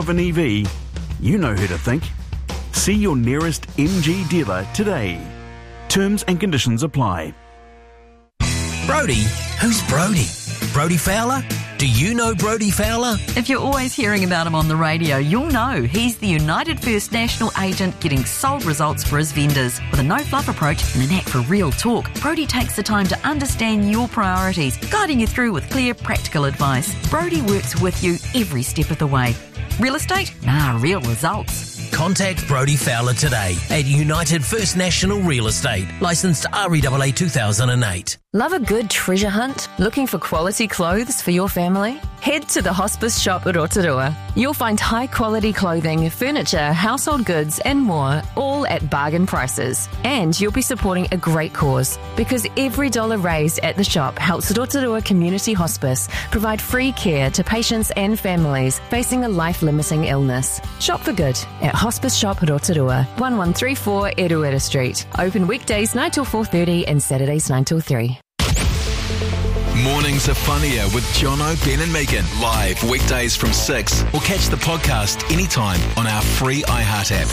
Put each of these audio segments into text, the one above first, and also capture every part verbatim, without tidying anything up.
of an E V, you know who to think. See your nearest M G dealer today. Terms and conditions apply. Brodie? Who's Brodie? Brodie Fowler? Do you know Brodie Fowler? If you're always hearing about him on the radio, you'll know he's the United First National agent getting sold results for his vendors. With a no-fluff approach and a knack for real talk, Brodie takes the time to understand your priorities, guiding you through with clear, practical advice. Brodie works with you every step of the way. Real estate? Nah, real results. Contact Brodie Fowler today at United First National Real Estate, licensed R E A A two thousand eight. Love a good treasure hunt? Looking for quality clothes for your family? Head to the Hospice Shop at Rotorua. You'll find high-quality clothing, furniture, household goods and more, all at bargain prices. And you'll be supporting a great cause, because every dollar raised at the shop helps Rotorua Community Hospice provide free care to patients and families facing a life-limiting illness. Shop for good at Hospice Shop Rotorua, one one three four Eruera Street. Open weekdays nine till four thirty and Saturdays nine till three. Mornings are funnier with Jono, Ben and Megan. Live weekdays from six. Or catch the podcast anytime on our free iHeart app.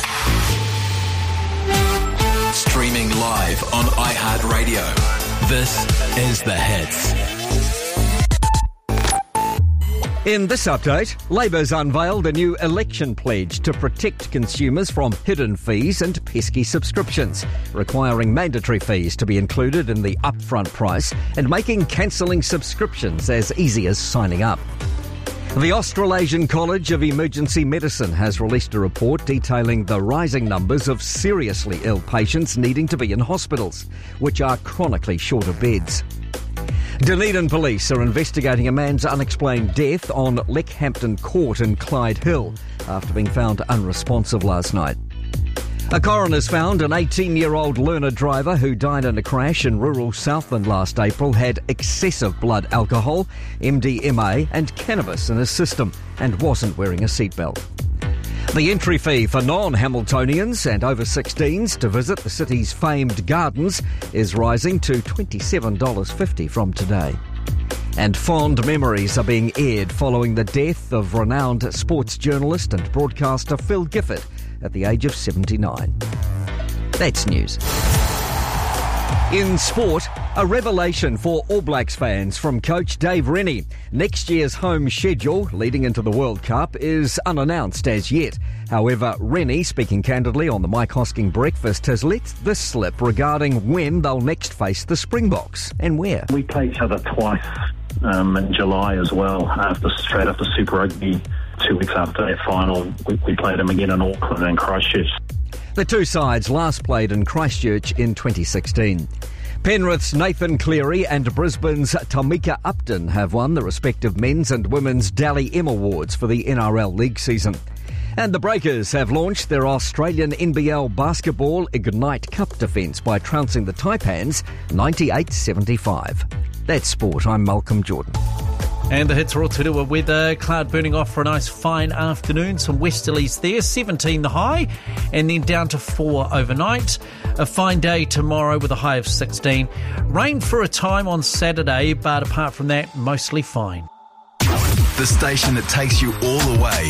Streaming live on iHeartRadio. This is The Hits. In this update, Labour's unveiled a new election pledge to protect consumers from hidden fees and pesky subscriptions, requiring mandatory fees to be included in the upfront price and making cancelling subscriptions as easy as signing up. The Australasian College of Emergency Medicine has released a report detailing the rising numbers of seriously ill patients needing to be in hospitals, which are chronically short of beds. Dunedin police are investigating a man's unexplained death on Leckhampton Court in Clyde Hill after being found unresponsive last night. A coroner's found an eighteen-year-old learner driver who died in a crash in rural Southland last April had excessive blood alcohol, M D M A and cannabis in his system and wasn't wearing a seatbelt. The entry fee for non-Hamiltonians and over sixteens to visit the city's famed gardens is rising to twenty-seven dollars fifty from today. And fond memories are being aired following the death of renowned sports journalist and broadcaster Phil Gifford at the age of seventy-nine. That's news. In sport, a revelation for All Blacks fans from coach Dave Rennie. Next year's home schedule leading into the World Cup is unannounced as yet. However, Rennie, speaking candidly on the Mike Hosking Breakfast, has let this slip regarding when they'll next face the Springboks and where. We play each other twice um, in July as well, after straight after Super Rugby. Two weeks after their final, we, we played them again in Auckland and Christchurch. The two sides last played in Christchurch in twenty sixteen. Penrith's Nathan Cleary and Brisbane's Tamika Upton have won the respective men's and women's Dally M Awards for the N R L League season. And the Breakers have launched their Australian N B L Basketball Ignite Cup defence by trouncing the Taipans ninety-eight seventy-five. That's sport. I'm Malcolm Jordan. And the hits Rotorua weather, cloud burning off for a nice fine afternoon. Some westerlies there, seventeen the high, and then down to four overnight. A fine day tomorrow with a high of sixteen. Rain for a time on Saturday, but apart from that, mostly fine. The station that takes you all the way.